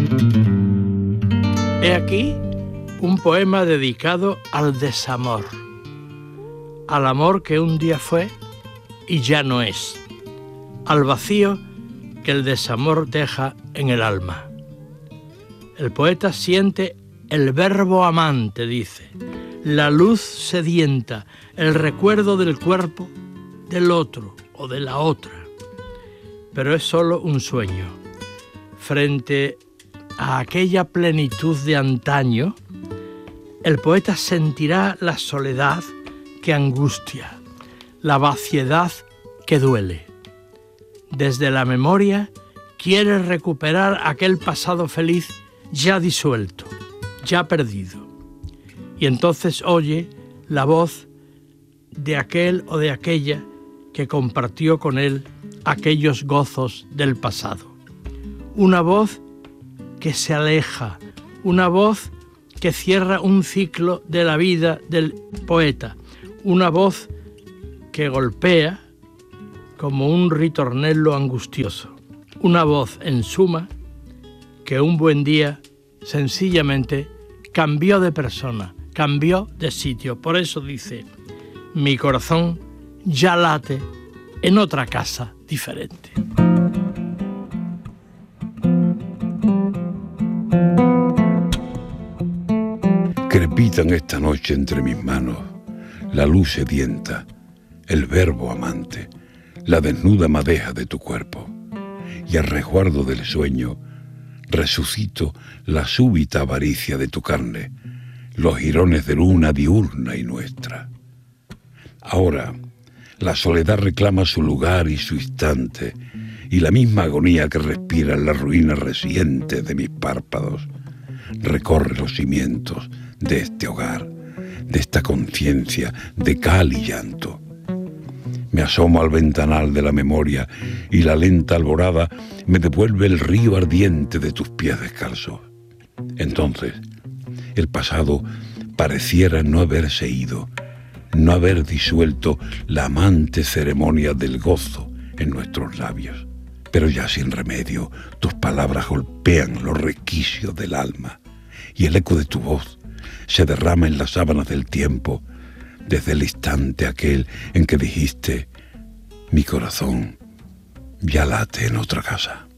He aquí un poema dedicado al desamor, al amor que un día fue y ya no es, al vacío que el desamor deja en el alma. El poeta siente el verbo amante, dice, la luz sedienta, el recuerdo del cuerpo del otro o de la otra. Pero es solo un sueño. Frente a aquella plenitud de antaño, el poeta sentirá la soledad que angustia, la vaciedad que duele. Desde la memoria quiere recuperar aquel pasado feliz ya disuelto, ya perdido. Y entonces oye la voz de aquel o de aquella que compartió con él aquellos gozos del pasado. Una voz que se aleja, una voz que cierra un ciclo de la vida del poeta, una voz que golpea como un ritornello angustioso, una voz, en suma, que un buen día sencillamente cambió de persona, cambió de sitio. Por eso dice, mi corazón ya late en otra casa diferente. Crepitan esta noche entre mis manos la luz sedienta, el verbo amante, la desnuda madeja de tu cuerpo, y al resguardo del sueño resucito la súbita avaricia de tu carne, los jirones de luna diurna y nuestra. Ahora la soledad reclama su lugar y su instante, y la misma agonía que respira en la ruina reciente de mis párpados recorre los cimientos de este hogar, de esta conciencia de cal y llanto. Me asomo al ventanal de la memoria y la lenta alborada me devuelve el río ardiente de tus pies descalzos. Entonces, el pasado pareciera no haberse ido, no haber disuelto la amante ceremonia del gozo en nuestros labios. Pero ya sin remedio, tus palabras golpean los resquicios del alma y el eco de tu voz se derrama en las sábanas del tiempo desde el instante aquel en que dijiste, mi corazón ya late en otra casa.